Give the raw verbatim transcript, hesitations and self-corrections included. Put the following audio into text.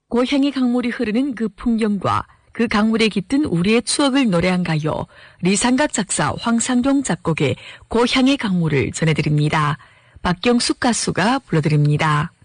고향의 강물이 흐르는 그 풍경과 그 강물에 깃든 우리의 추억을 노래한 가요. 리상각 작사 황상용 작곡의 고향의 강물을 전해드립니다. 박경숙 가수가 불러드립니다.